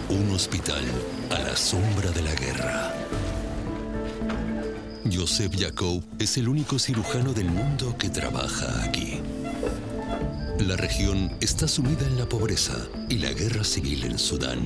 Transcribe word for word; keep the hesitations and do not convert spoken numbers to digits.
Un hospital a la sombra de la guerra. Joseph Yacob es el único cirujano del mundo que trabaja aquí. La región está sumida en la pobreza y la guerra civil en Sudán